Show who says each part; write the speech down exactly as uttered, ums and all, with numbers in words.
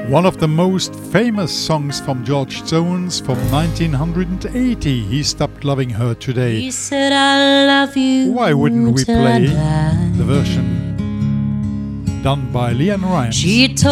Speaker 1: One of the most famous songs from George Jones from nineteen eighty, He Stopped Loving Her Today.
Speaker 2: He said, I love you.
Speaker 1: Why wouldn't we
Speaker 2: till
Speaker 1: play
Speaker 2: I die.
Speaker 1: the version done by Leanne Rimes?
Speaker 2: She told